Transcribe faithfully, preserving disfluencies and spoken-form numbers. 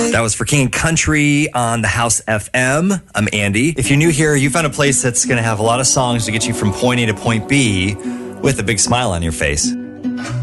Bye. That was for King and Country on the House F M. I'm Andy. If you're new here, you found a place that's going to have a lot of songs to get you from point A to point B with a big smile on your face.